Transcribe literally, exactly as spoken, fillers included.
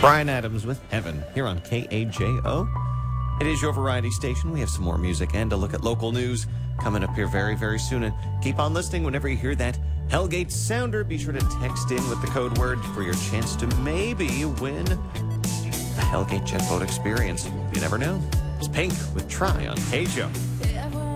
Bryan Adams with Heaven here on K A J O. It is your variety station. We have some more music and a look at local news coming up here very, very soon. And keep on listening whenever you hear that Hellgate sounder. Be sure to text in with the code word for your chance to maybe win the Hellgate Jet Boat experience. You never know. It's Pink with Try on K J O.